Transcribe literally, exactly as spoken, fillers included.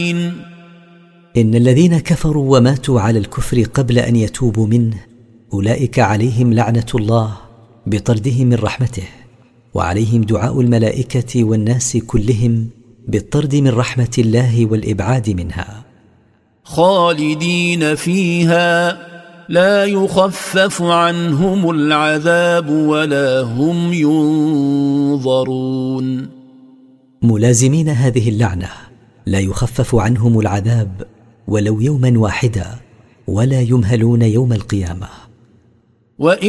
إن الذين كفروا وماتوا على الكفر قبل أن يتوبوا منه أولئك عليهم لعنة الله بطردهم من رحمته، وعليهم دعاء الملائكة والناس كلهم بالطرد من رحمة الله والإبعاد منها. خالدين فيها لا يخفف عنهم العذاب ولا هم ينظرون. ملازمين هذه اللعنة لا يخفف عنهم العذاب ولو يوما واحدا، ولا يمهلون يوم القيامة.